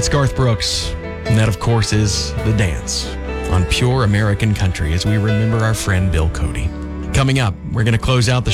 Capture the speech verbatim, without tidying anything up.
That's Garth Brooks. And that, of course, is The Dance on Pure American Country as we remember our friend Bill Cody. Coming up, we're going to close out the